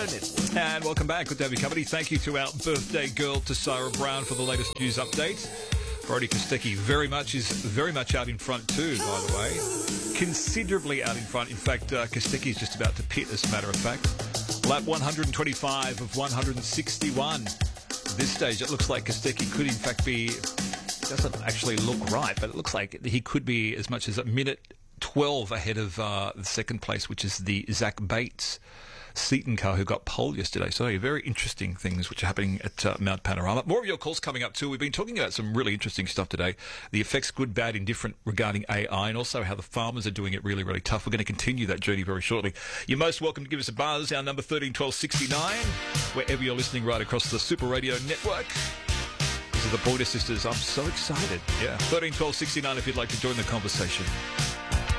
And welcome back. Good to have you company. Thank you to our birthday girl, Tessara Brown, for the latest news update. Brodie Kostecki is very much out in front too, by the way. Considerably out in front. In fact, Kostecki is just about to pit, as a matter of fact. Lap 125 of 161. At this stage, it looks like Kostecki could in fact be... doesn't actually look right, but it looks like he could be as much as a minute 12 ahead of the second place, which is the Zach Bates Seaton car who got pole yesterday. So very interesting things which are happening at Mount Panorama. More of your calls coming up too. We've been talking about some really interesting stuff today. The effects, good, bad, indifferent regarding AI, and also how the farmers are doing it really, really tough. We're going to continue that journey very shortly. You're most welcome to give us a buzz. Our number 13 12 69, wherever you're listening right across the Super Radio network. These are the Pointer Sisters. I'm so excited. Yeah, 13 12 69 if you'd like to join the conversation.